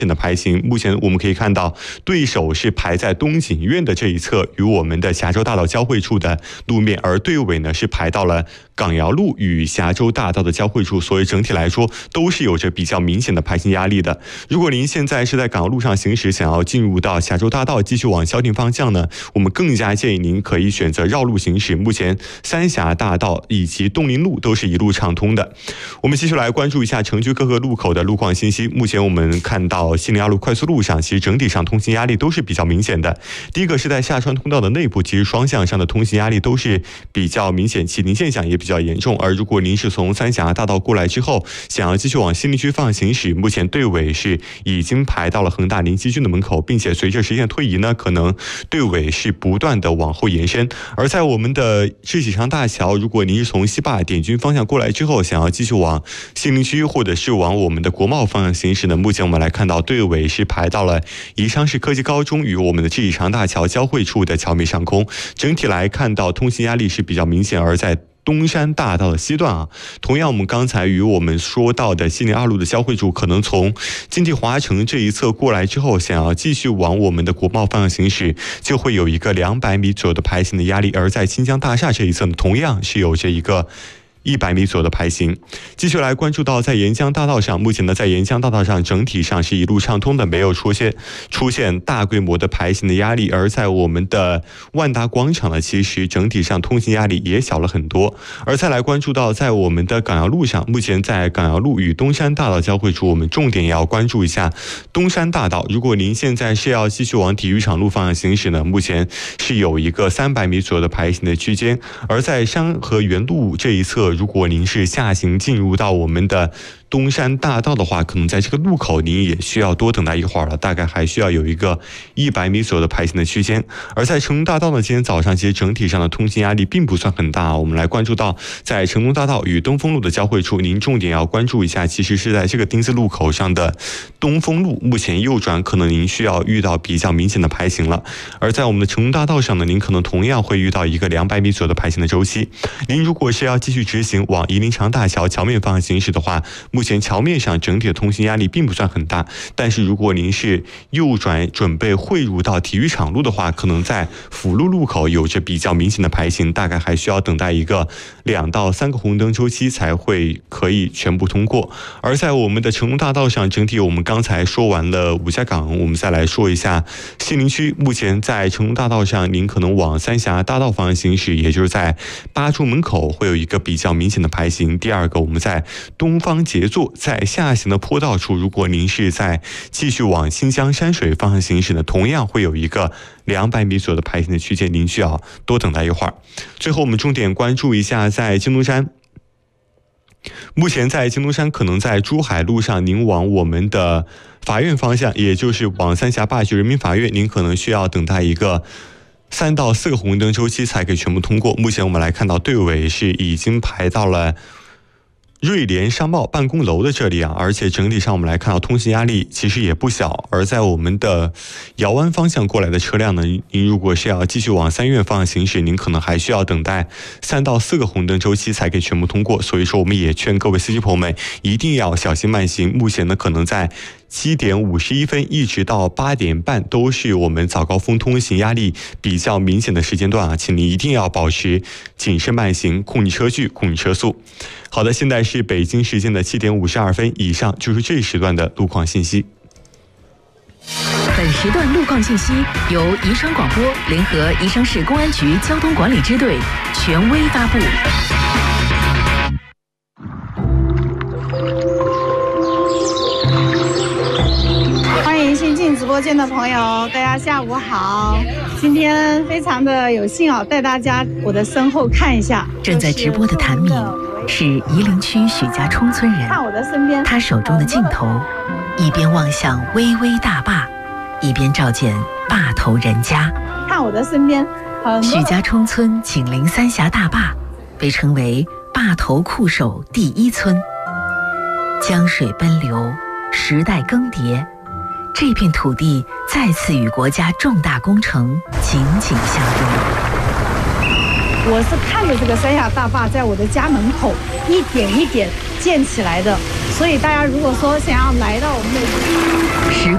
的排行，目前我们可以看到，对手是排在东景苑的这一侧，与我们的霞州大道交汇处的路面，而队尾呢是排到了港窑路与霞州大道的交汇处，所以整体来说都是有着比较明显的排行压力的。如果您现在是在港窑路上行驶，想要进入到霞州大道继续往萧亭方向呢，我们更加建议您可以选择绕路行驶。目前三峡大道以及东林路都是一路畅通的。我们继续来关注一下城区各个路口的路况信息。目前我们看到西宁2路快速路上，其实整体上通行压力都是比较明显的。第一个是在下川通道的内部，其实双向上的通行压力都是比较明显，启停现象也比较严重。而如果您是从三峡大道过来之后，想要继续往西宁区方向行驶，目前队尾是已经排到了恒大林溪郡的门口，并且随着时间推移呢，可能队尾是不断的往后延伸。而在我们的知己场大桥，如果您是从西坝点军方向过来之后，想要继续往西宁区或者是往我们的国贸方向行驶呢，目前我们来看到队尾是排到了宜昌市科技高中与我们的知己场大桥交汇处的桥面上空。整体来看到通行压力是比较明显。而在东山大道的西段同样我们刚才与我们说到的西宁2路的交汇处，可能从金地华城这一侧过来之后，想要继续往我们的国贸方向行驶，就会有一个200米左右的排行的压力。而在新疆大厦这一侧呢，同样是有着一个100米左右的排行。继续来关注到在沿江大道上，目前呢在沿江大道上整体上是一路畅通的，没有出现大规模的排行的压力。而在我们的万达广场呢，其实整体上通行压力也小了很多。而再来关注到在我们的港窑路上，目前在港窑路与东山大道交汇处，我们重点要关注一下东山大道。如果您现在是要继续往体育场路方向行驶呢，目前是有一个300米左右的排行的区间。而在山河园路这一侧，如果您是下行进入到我们的东山大道的话，可能在这个路口您也需要多等待一会儿了，大概还需要有一个100米左右的排行的区间。而在成龙大道呢，今天早上其实整体上的通行压力并不算很大。我们来关注到在成龙大道与东风路的交汇处，您重点要关注一下，其实是在这个丁字路口上的东风路，目前右转可能您需要遇到比较明显的排行了。而在我们的成龙大道上呢，您可能同样会遇到一个200米左右的排行的周期。您如果是要继续直行往夷陵长大桥桥面方向行驶的话，目前桥面上整体的通行压力并不算很大。但是如果您是右转准备汇入到体育场路的话，可能在辅路路口有着比较明显的排行，大概还需要等待一个2到3个红灯周期才会可以全部通过。而在我们的成龙大道上，整体我们刚才说完了五家港，我们再来说一下西宁区。目前在成龙大道上，您可能往三峡大道方向行驶，也就是在8处门口会有一个比较明显的排行。第二个，我们在东方杰作在下行的坡道处，如果您是在继续往新疆山水方向行驶呢，同样会有一个200米左右的排行的区间，您需要多等待一会儿。最后我们重点关注一下在京东山。目前在京东山，可能在珠海路上，您往我们的法院方向，也就是往三峡坝区人民法院，您可能需要等待一个3到4个红灯周期才可以全部通过。目前我们来看到队尾是已经排到了瑞联商贸办公楼的这里而且整体上我们来看到通行压力其实也不小。而在我们的姚湾方向过来的车辆呢，您如果是要继续往三院方向行驶，您可能还需要等待3到4个红灯周期才可以全部通过。所以说我们也劝各位司机朋友们一定要小心慢行。目前呢，可能在7点51分一直到8点半都是我们早高峰通行压力比较明显的时间段请你一定要保持谨慎慢行，控制车距，控制车速。好的，现在是北京时间的7点52分，以上就是这一时段的路况信息。 本时段路况信息由宜昌广播联合宜昌市公安局交通管理支队权威发布。 欢迎新进直播间的朋友，大家下午好。今天非常的有幸带大家我的身后看一下。 正在直播的谭敏是夷陵区许家冲村人， 看我的身边， 他手中的镜头一边望向巍巍大坝，一边照见坝头人家。 看我的身边， 许家冲村紧邻三峡大坝，被称为坝头酷守第1村。江水奔流，时代更迭，这片土地再次与国家重大工程紧紧相拥。 我是看着这个三峡大坝在我的家门口一点一点建起来的。 所以大家如果说想要来到我们的时